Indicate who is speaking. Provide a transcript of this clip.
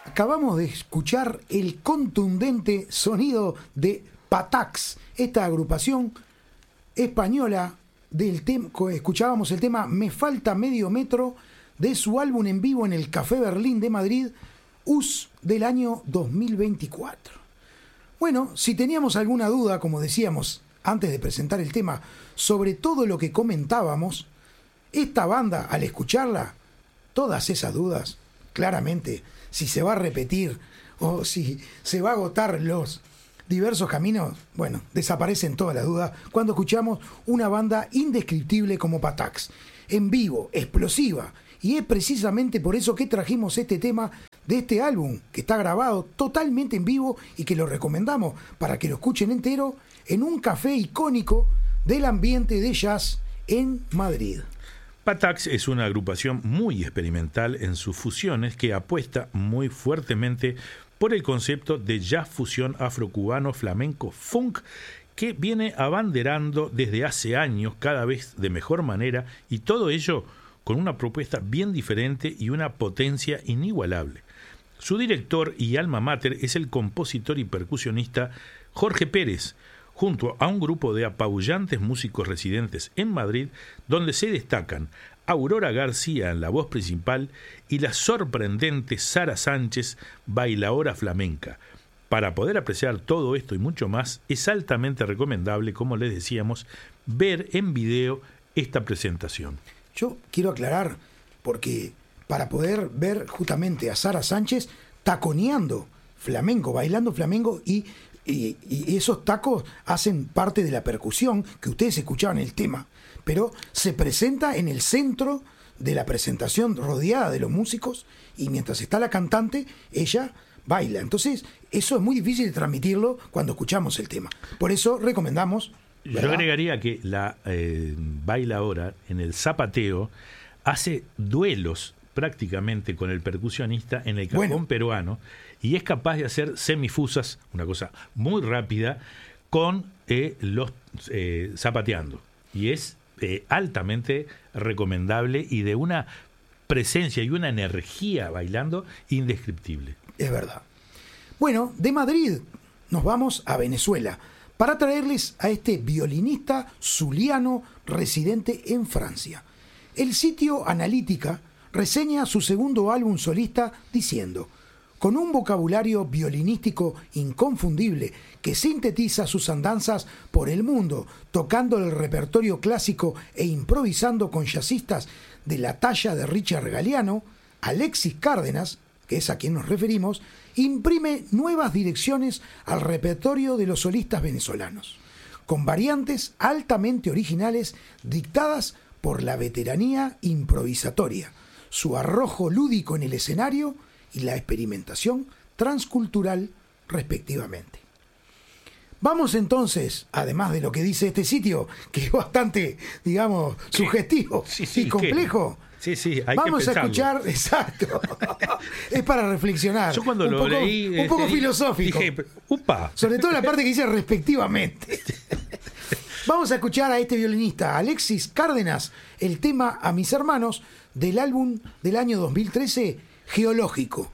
Speaker 1: Acabamos de escuchar el contundente sonido de Patax, esta agrupación española del escuchábamos el tema Me falta medio metro de su álbum en vivo en el Café Berlín de Madrid, US del año 2024. Bueno, si teníamos alguna duda, como decíamos antes de presentar el tema, sobre todo lo que comentábamos, esta banda, al escucharla, todas esas dudas, claramente, si se va a repetir o si se va a agotar los diversos caminos, bueno, desaparecen todas las dudas cuando escuchamos una banda indescriptible como Patax, en vivo, explosiva, y es precisamente por eso que trajimos este tema de este álbum, que está grabado totalmente en vivo y que lo recomendamos para que lo escuchen entero en un café icónico del ambiente de jazz en Madrid.
Speaker 2: Patax es una agrupación muy experimental en sus fusiones que apuesta muy fuertemente por el concepto de jazz fusión afrocubano flamenco funk que viene abanderando desde hace años cada vez de mejor manera, y todo ello con una propuesta bien diferente y una potencia inigualable. Su director y alma mater es el compositor y percusionista Jorge Pérez, junto a un grupo de apabullantes músicos residentes en Madrid, donde se destacan Aurora García en la voz principal y la sorprendente Sara Sánchez, bailaora flamenca. Para poder apreciar todo esto y mucho más, es altamente recomendable, como les decíamos, ver en video esta presentación.
Speaker 1: Yo quiero aclarar, porque para poder ver justamente a Sara Sánchez taconeando flamenco, bailando flamenco, y esos tacos hacen parte de la percusión que ustedes escuchaban en el tema, pero se presenta en el centro de la presentación rodeada de los músicos, y mientras está la cantante, ella baila. Entonces, eso es muy difícil de transmitirlo cuando escuchamos el tema. Por eso recomendamos, ¿verdad?
Speaker 2: Yo agregaría que la bailaora en el zapateo hace duelos prácticamente con el percusionista en el cajón peruano, y es capaz de hacer semifusas, una cosa muy rápida, con los zapateando. Y es altamente recomendable y de una presencia y una energía bailando indescriptible.
Speaker 1: Es verdad. Bueno, de Madrid nos vamos a Venezuela para traerles a este violinista zuliano residente en Francia. El sitio Analítica reseña su segundo álbum solista diciendo: con un vocabulario violinístico inconfundible que sintetiza sus andanzas por el mundo, tocando el repertorio clásico e improvisando con jazzistas de la talla de Richard Galliano, Alexis Cárdenas, que es a quien nos referimos, imprime nuevas direcciones al repertorio de los solistas venezolanos, con variantes altamente originales dictadas por la veteranía improvisatoria, su arrojo lúdico en el escenario y la experimentación transcultural, respectivamente. Vamos entonces, además de lo que dice este sitio, que es bastante, digamos, sugestivo y complejo, vamos a escuchar, exacto, es para reflexionar.
Speaker 2: Yo cuando lo leí,
Speaker 1: un poco filosófico,
Speaker 2: dije, upa.
Speaker 1: Sobre todo la parte que dice respectivamente. Vamos a escuchar a este violinista, Alexis Cárdenas, el tema A mis hermanos, del álbum del año 2013, Geológico.